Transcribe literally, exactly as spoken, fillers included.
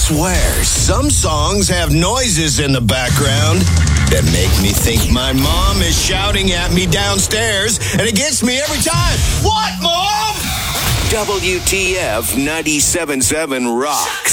swear, some songs have noises in the background that make me think my mom is shouting at me downstairs, and it gets me every time. What, Mom? W T F ninety-seven point seven rocks.